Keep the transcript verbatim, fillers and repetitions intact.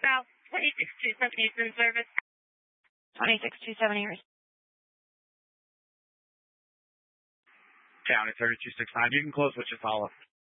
South, twenty-six two seventy is in service. twenty-six two seventy. County thirty-two sixty-nine. You can close Wichita.